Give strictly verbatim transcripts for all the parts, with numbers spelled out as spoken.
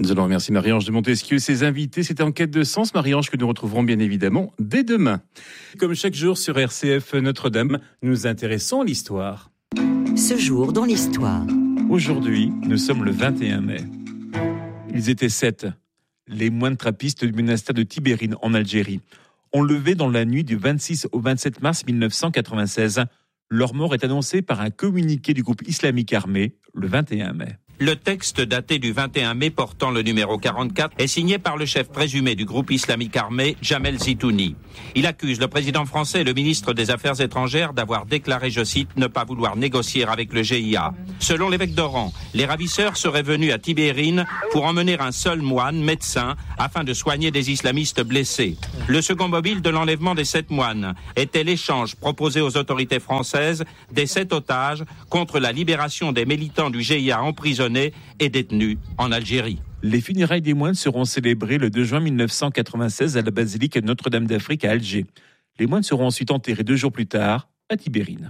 Nous allons remercier Marie-Ange de Montesquieu et ses invités. C'était En quête de sens, Marie-Ange, que nous retrouverons bien évidemment dès demain. Comme chaque jour sur R C F Notre-Dame, nous nous intéressons à l'histoire. Ce jour dans l'histoire. Aujourd'hui, nous sommes le vingt et un mai. Ils étaient sept, les moines trappistes du monastère de Tibérine en Algérie. On levait dans la nuit du vingt-six au vingt-sept mars mille neuf cent quatre-vingt-seize. Leur mort est annoncée par un communiqué du groupe islamique armé le vingt et un mai. Le texte daté du vingt et un mai portant le numéro quarante-quatre est signé par le chef présumé du groupe islamique armé, Jamel Zitouni. Il accuse le président français et le ministre des Affaires étrangères d'avoir déclaré, je cite, ne pas vouloir négocier avec le G I A. Selon l'évêque d'Oran, les ravisseurs seraient venus à Tibérine pour emmener un seul moine, médecin, afin de soigner des islamistes blessés. Le second mobile de l'enlèvement des sept moines était l'échange proposé aux autorités françaises des sept otages contre la libération des militants du G I A emprisonnés et détenus en Algérie. Les funérailles des moines seront célébrées le deux juin mille neuf cent quatre-vingt-seize à la basilique Notre-Dame d'Afrique à Alger. Les moines seront ensuite enterrés deux jours plus tard à Tibérine.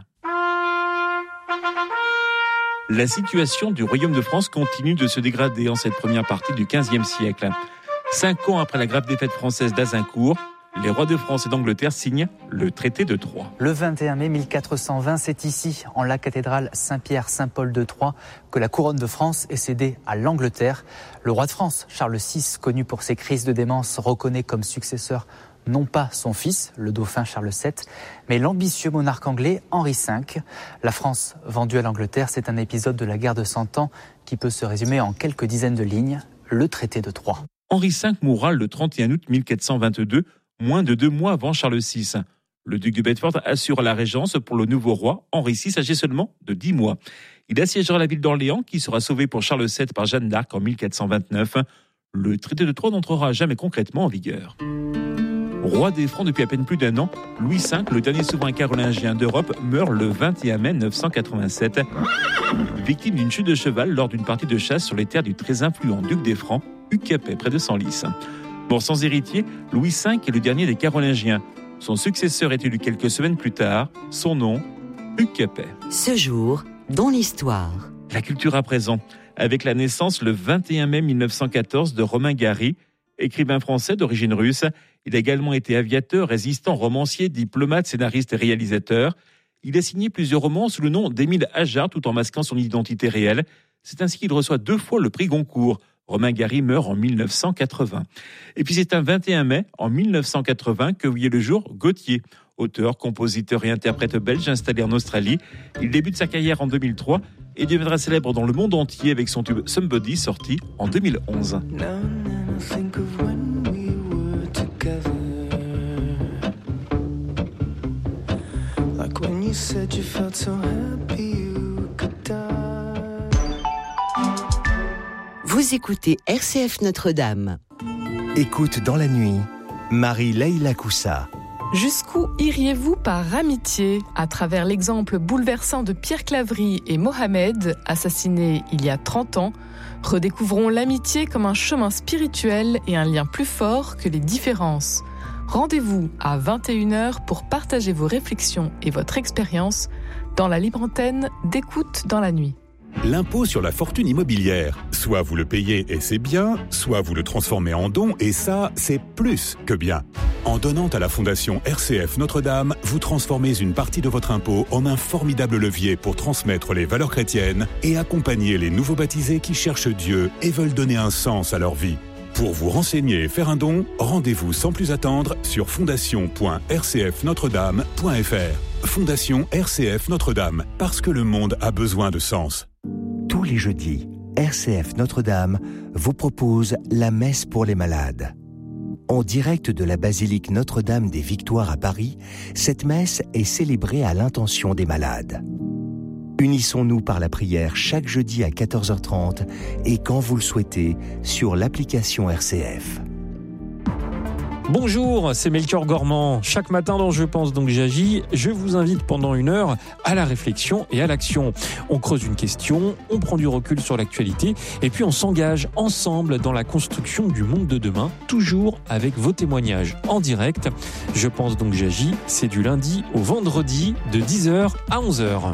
La situation du royaume de France continue de se dégrader en cette première partie du quinzième siècle. Cinq ans après la grave défaite française d'Azincourt, les rois de France et d'Angleterre signent le traité de Troyes. Le vingt et un mai mille quatre cent vingt, c'est ici, en la cathédrale Saint-Pierre-Saint-Paul de Troyes, que la couronne de France est cédée à l'Angleterre. Le roi de France, Charles six, connu pour ses crises de démence, reconnaît comme successeur non pas son fils, le dauphin Charles sept, mais l'ambitieux monarque anglais Henri cinq. La France vendue à l'Angleterre, c'est un épisode de la guerre de Cent Ans qui peut se résumer en quelques dizaines de lignes, le traité de Troyes. Henri cinq mourra le trente et un août mille quatre cent vingt-deux, moins de deux mois avant Charles six. Le duc de Bedford assure la régence pour le nouveau roi, Henri six, âgé seulement de dix mois. Il assiégera la ville d'Orléans, qui sera sauvée pour Charles sept par Jeanne d'Arc en mille quatre cent vingt-neuf. Le traité de Troyes n'entrera jamais concrètement en vigueur. Roi des Francs depuis à peine plus d'un an, Louis cinq, le dernier souverain carolingien d'Europe, meurt le vingt et un mai mille neuf cent quatre-vingt-sept, victime d'une chute de cheval lors d'une partie de chasse sur les terres du très influent duc des Francs, Hugues Capet, près de Senlis. Mort sans héritier, Louis cinq est le dernier des Carolingiens. Son successeur est élu quelques semaines plus tard. Son nom, Hugues Capet. Ce jour, dans l'histoire. La culture à présent, avec la naissance le vingt et un mai mille neuf cent quatorze de Romain Gary, écrivain français d'origine russe. Il a également été aviateur, résistant, romancier, diplomate, scénariste et réalisateur. Il a signé plusieurs romans sous le nom d'Émile Ajar, tout en masquant son identité réelle. C'est ainsi qu'il reçoit deux fois le prix Goncourt. Romain Gary meurt en mille neuf cent quatre-vingts. Et puis c'est un vingt et un mai, en mille neuf cent quatre-vingts, que voyait le jour Gautier, auteur, compositeur et interprète belge installé en Australie. Il débute sa carrière en deux mille trois et deviendra célèbre dans le monde entier avec son tube Somebody, sorti en deux mille onze. Vous écoutez R C F Notre-Dame. Écoute dans la nuit, Marie-Leila Coussa. Jusqu'où iriez-vous par amitié ? À travers l'exemple bouleversant de Pierre Claverie et Mohamed, assassinés il y a trente ans, redécouvrons l'amitié comme un chemin spirituel et un lien plus fort que les différences. Rendez-vous à vingt et une heures pour partager vos réflexions et votre expérience dans la libre antenne d'Écoute dans la nuit. L'impôt sur la fortune immobilière. Soit vous le payez et c'est bien, soit vous le transformez en don et ça, c'est plus que bien. En donnant à la Fondation R C F Notre-Dame, vous transformez une partie de votre impôt en un formidable levier pour transmettre les valeurs chrétiennes et accompagner les nouveaux baptisés qui cherchent Dieu et veulent donner un sens à leur vie. Pour vous renseigner et faire un don, rendez-vous sans plus attendre sur fondation point r c f notre dame point f r. Fondation R C F Notre-Dame, parce que le monde a besoin de sens. Tous les jeudis, R C F Notre-Dame vous propose la messe pour les malades. En direct de la basilique Notre-Dame des Victoires à Paris, cette messe est célébrée à l'intention des malades. Unissons-nous par la prière chaque jeudi à quatorze heures trente et quand vous le souhaitez sur l'application R C F. Bonjour, c'est Melchior Gormand. Chaque matin dans Je pense donc j'agis, je vous invite pendant une heure à la réflexion et à l'action. On creuse une question, on prend du recul sur l'actualité et puis on s'engage ensemble dans la construction du monde de demain, toujours avec vos témoignages en direct. Je pense donc j'agis, c'est du lundi au vendredi de dix heures à onze heures.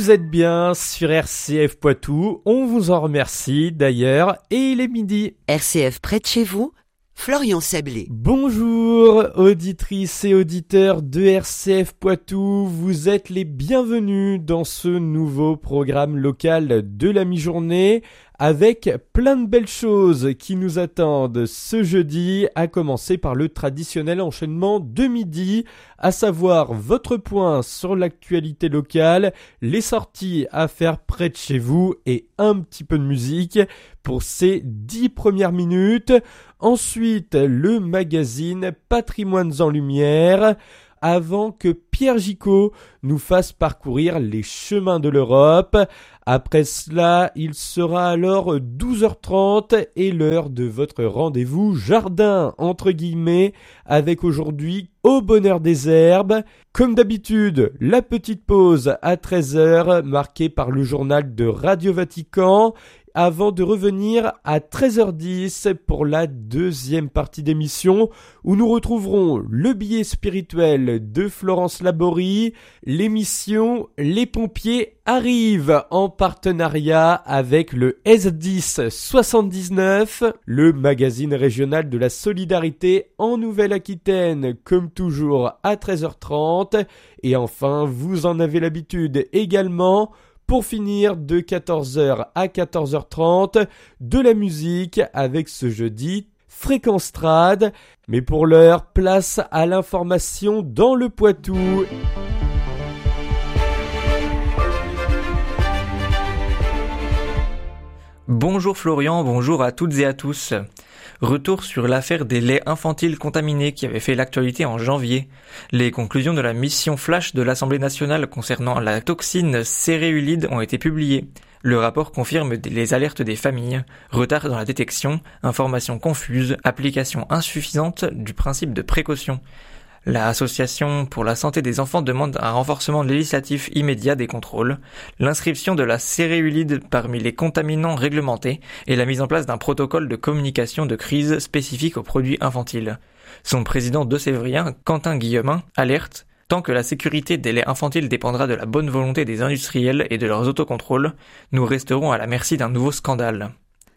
Vous êtes bien sur R C F Poitou, on vous en remercie d'ailleurs, et il est midi. R C F près de chez vous, Florian Sablé. Bonjour auditrices et auditeurs de R C F Poitou, vous êtes les bienvenus dans ce nouveau programme local de la mi-journée avec plein de belles choses qui nous attendent ce jeudi, à commencer par le traditionnel enchaînement de midi, à savoir votre point sur l'actualité locale, les sorties à faire près de chez vous et un petit peu de musique pour ces dix premières minutes. Ensuite, le magazine Patrimoines en Lumière, avant que Pierre Gicot nous fasse parcourir les chemins de l'Europe. Après cela, il sera alors douze heures trente et l'heure de votre rendez-vous jardin, entre guillemets, avec aujourd'hui Au bonheur des herbes. Comme d'habitude, la petite pause à treize heures, marquée par le journal de Radio Vatican, avant de revenir à treize heures dix pour la deuxième partie d'émission, où nous retrouverons le billet spirituel de Florence Laborie, l'émission Les pompiers arrivent en partenariat avec le S dix soixante-dix-neuf, le magazine régional de la solidarité en Nouvelle-Aquitaine, comme toujours à treize heures trente, et enfin, vous en avez l'habitude également, pour finir, de quatorze heures à quatorze heures trente, de la musique avec ce jeudi Fréquence Trad. Mais pour l'heure, place à l'information dans le Poitou. Bonjour Florian, bonjour à toutes et à tous. Retour sur l'affaire des laits infantiles contaminés qui avait fait l'actualité en janvier. Les conclusions de la mission flash de l'Assemblée nationale concernant la toxine céréulide ont été publiées. Le rapport confirme les alertes des familles, retard dans la détection, informations confuses, application insuffisante du principe de précaution. L'Association pour la santé des enfants demande un renforcement législatif immédiat des contrôles, l'inscription de la céréulide parmi les contaminants réglementés et la mise en place d'un protocole de communication de crise spécifique aux produits infantiles. Son président deux-sévrien, Quentin Guillemin, alerte « Tant que la sécurité des laits infantiles dépendra de la bonne volonté des industriels et de leurs autocontrôles, nous resterons à la merci d'un nouveau scandale ».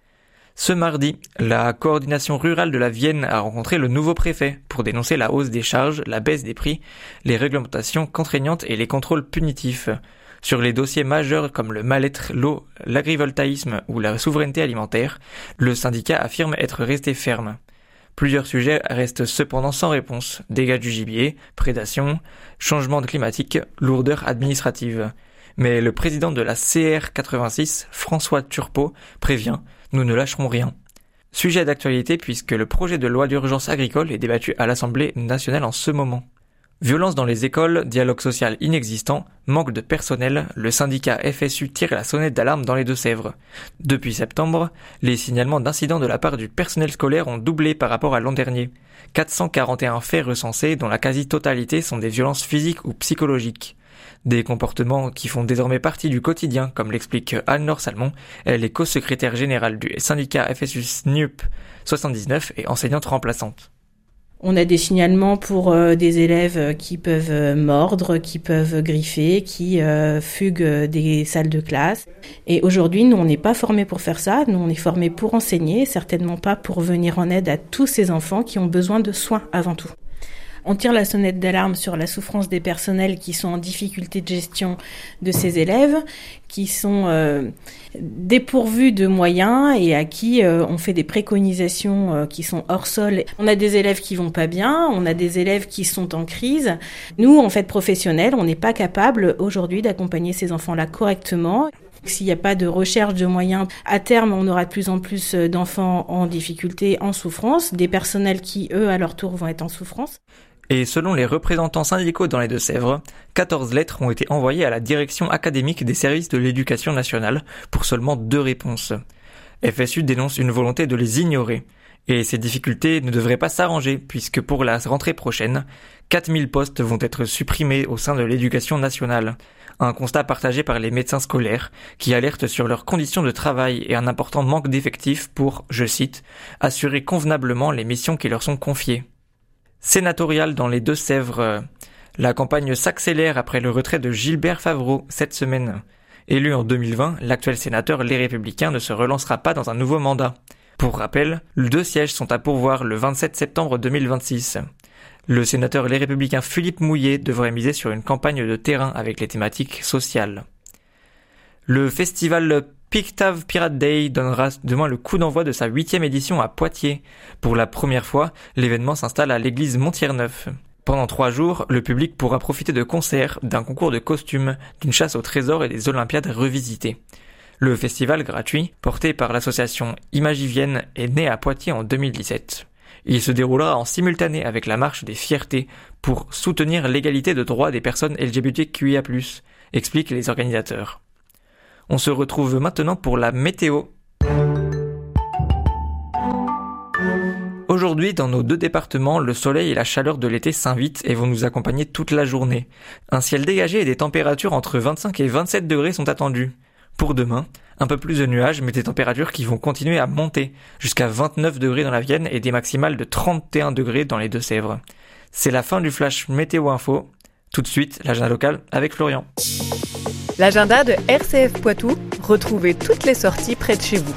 Ce mardi, la coordination rurale de la Vienne a rencontré le nouveau préfet pour dénoncer la hausse des charges, la baisse des prix, les réglementations contraignantes et les contrôles punitifs. Sur les dossiers majeurs comme le mal-être, l'eau, l'agrivoltaïsme ou la souveraineté alimentaire, le syndicat affirme être resté ferme. Plusieurs sujets restent cependant sans réponse. Dégâts du gibier, prédation, changement climatique, lourdeur administrative. Mais le président de la C R quatre-vingt-six, François Turpot, prévient « Nous ne lâcherons rien ». Sujet d'actualité puisque le projet de loi d'urgence agricole est débattu à l'Assemblée nationale en ce moment. Violence dans les écoles, dialogue social inexistant, manque de personnel, le syndicat F S U tire la sonnette d'alarme dans les Deux-Sèvres. Depuis septembre, les signalements d'incidents de la part du personnel scolaire ont doublé par rapport à l'an dernier. quatre cent quarante et un faits recensés dont la quasi-totalité sont des violences physiques ou psychologiques. Des comportements qui font désormais partie du quotidien, comme l'explique Anne-Laure Salmon, elle est co-secrétaire générale du syndicat F S U S N U P soixante-dix-neuf et enseignante remplaçante. On a des signalements pour euh, des élèves qui peuvent euh, mordre, qui peuvent griffer, qui euh, fuguent des salles de classe. Et aujourd'hui, nous, on n'est pas formés pour faire ça. Nous, on est formés pour enseigner, certainement pas pour venir en aide à tous ces enfants qui ont besoin de soins avant tout. On tire la sonnette d'alarme sur la souffrance des personnels qui sont en difficulté de gestion de ces élèves, qui sont euh, dépourvus de moyens et à qui euh, on fait des préconisations euh, qui sont hors sol. On a des élèves qui vont pas bien, on a des élèves qui sont en crise. Nous, en fait, professionnels, on n'est pas capable aujourd'hui d'accompagner ces enfants-là correctement. S'il n'y a pas de recherche de moyens, à terme, on aura de plus en plus d'enfants en difficulté, en souffrance, des personnels qui, eux, à leur tour, vont être en souffrance. Et selon les représentants syndicaux dans les Deux-Sèvres, quatorze lettres ont été envoyées à la direction académique des services de l'éducation nationale pour seulement deux réponses. F S U dénonce une volonté de les ignorer. Et ces difficultés ne devraient pas s'arranger puisque pour la rentrée prochaine, quatre mille postes vont être supprimés au sein de l'éducation nationale. Un constat partagé par les médecins scolaires qui alertent sur leurs conditions de travail et un important manque d'effectifs pour, je cite, « assurer convenablement les missions qui leur sont confiées ». Sénatorial dans les Deux-Sèvres. La campagne s'accélère après le retrait de Gilbert Favreau cette semaine. Élu en deux mille vingt, l'actuel sénateur Les Républicains ne se relancera pas dans un nouveau mandat. Pour rappel, deux sièges sont à pourvoir le vingt-sept septembre deux mille vingt-six. Le sénateur Les Républicains Philippe Mouillet devrait miser sur une campagne de terrain avec les thématiques sociales. Le festival Pictave Pirate Day donnera demain le coup d'envoi de sa huitième édition à Poitiers. Pour la première fois, l'événement s'installe à l'église Montier-Neuf. Pendant trois jours, le public pourra profiter de concerts, d'un concours de costumes, d'une chasse au trésor et des Olympiades revisitées. Le festival gratuit, porté par l'association Imagivienne, est né à Poitiers en deux mille dix-sept. Il se déroulera en simultané avec la marche des fiertés pour soutenir l'égalité de droits des personnes L G B T Q I A plus, expliquent les organisateurs. On se retrouve maintenant pour la météo. Aujourd'hui, dans nos deux départements, le soleil et la chaleur de l'été s'invitent et vont nous accompagner toute la journée. Un ciel dégagé et des températures entre vingt-cinq et vingt-sept degrés sont attendues. Pour demain, un peu plus de nuages, mais des températures qui vont continuer à monter, jusqu'à vingt-neuf degrés dans la Vienne et des maximales de trente et un degrés dans les Deux-Sèvres. C'est la fin du flash météo info. Tout de suite, l'agenda local avec Florian. L'agenda de R C F Poitou, retrouvez toutes les sorties près de chez vous.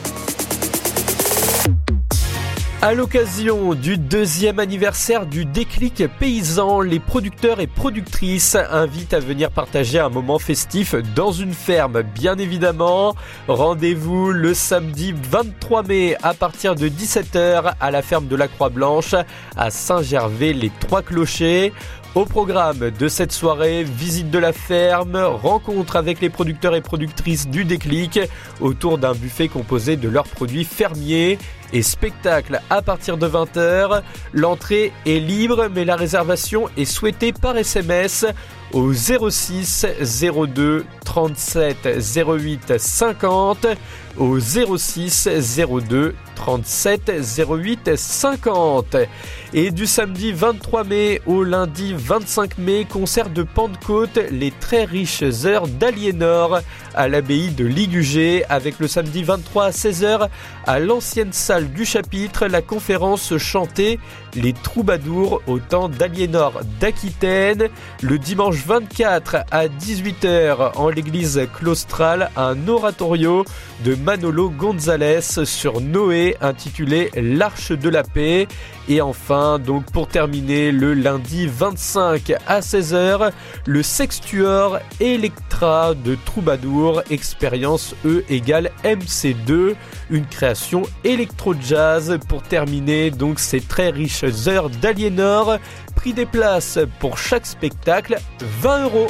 À l'occasion du deuxième anniversaire du déclic paysan, les producteurs et productrices invitent à venir partager un moment festif dans une ferme, bien évidemment. Rendez-vous le samedi vingt-trois mai à partir de dix-sept heures à la ferme de la Croix-Blanche à Saint-Gervais-les-Trois-Clochers. Au programme de cette soirée, visite de la ferme, rencontre avec les producteurs et productrices du déclic autour d'un buffet composé de leurs produits fermiers et spectacle à partir de vingt heures. L'entrée est libre mais la réservation est souhaitée par S M S au zéro six zéro deux trente-sept zéro huit cinquante, au zéro six zéro deux trente-sept zéro huit cinquante. Et du samedi vingt-trois mai au lundi vingt-cinq mai, concert de Pentecôte, les très riches heures d'Aliénor à l'abbaye de Ligugé, avec le samedi vingt-trois à seize heures à l'ancienne salle du chapitre, la conférence chantée Les Troubadours au temps d'Aliénor d'Aquitaine. Le dimanche vingt-quatre à dix-huit heures en l'église claustrale, un oratorio de Manolo González sur Noé intitulé L'Arche de la Paix. Et enfin, donc pour terminer, le lundi vingt-cinq à seize heures, le Sextuor Electra de Troubadour, expérience E égale M C deux, une création électro-jazz pour terminer donc ces très riches heures d'Aliénor. Prix des places pour chaque spectacle, vingt euros.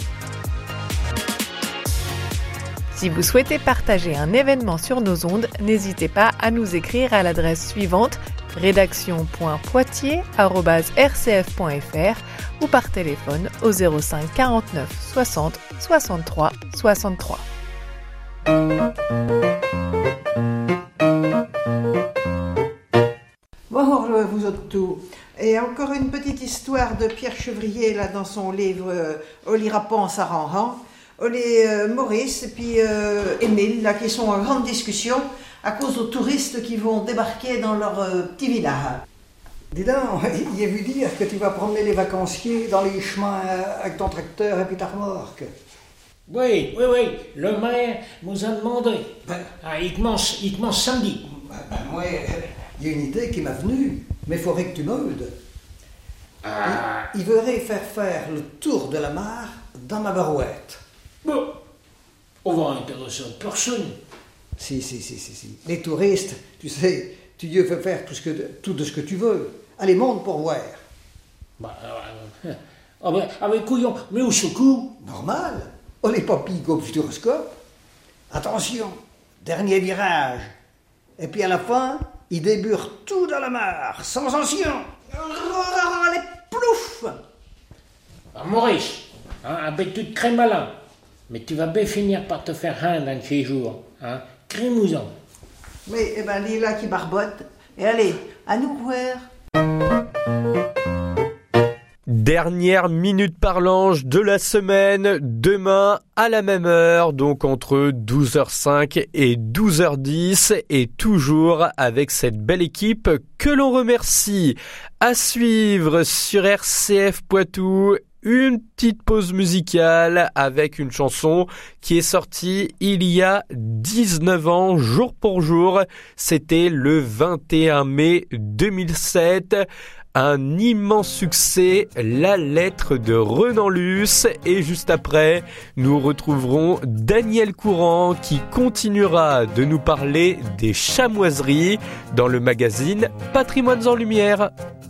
Si vous souhaitez partager un événement sur nos ondes, n'hésitez pas à nous écrire à l'adresse suivante rédaction point poitiers arobase r c f point f r ou par téléphone au zéro cinq quarante-neuf soixante soixante-trois soixante-trois. Bonjour vous autres tous. Et encore une petite histoire de Pierre Chevrier là dans son livre euh, Oli Rappan Saranhan. Oli euh, Maurice et puis euh, Émile là qui sont en grande discussion à cause aux touristes qui vont débarquer dans leur euh, petit village. Dis donc, il a vu dire que tu vas promener les vacanciers dans les chemins avec ton tracteur et puis ta remorque. Oui, oui, oui, le maire nous a demandé. Ben, ah, il commence, il commence samedi. Ben, ben, moi, il y a une idée qui m'est venue, mais il faudrait que tu m'aides. Ah. Il, il voudrait faire faire le tour de la mare dans ma barouette. Bon, on va intéresser personne. Si, si, si, si, si. Les touristes, tu sais, tu lui fais faire tout, ce que, tout de ce que tu veux. Allez, monte pour voir. Bah, euh, ah ben, ah ben, couillon, mais au secours. Normal. Oh, les papilles comme futuroscope. Attention, dernier virage. Et puis à la fin, il débure tout dans la mare, sans ancien. Les ploufs. Ah, Maurice, hein, ah ben, tu te crées malin. Mais tu vas bien finir par te faire un dans ces jours. Hein. Crée-nous-en. Mais eh ben, il est là qui barbote. Et allez, à nous voir. Dernière minute parlange de la semaine, demain à la même heure, donc entre douze heures cinq et douze heures dix, et toujours avec cette belle équipe que l'on remercie. À suivre sur R C F Poitou, une petite pause musicale avec une chanson qui est sortie il y a dix-neuf ans, jour pour jour. C'était le vingt et un mai deux mille sept. Un immense succès, La lettre de Renan Luce. Et juste après, nous retrouverons Daniel Courant qui continuera de nous parler des chamoiseries dans le magazine Patrimoines en Lumière.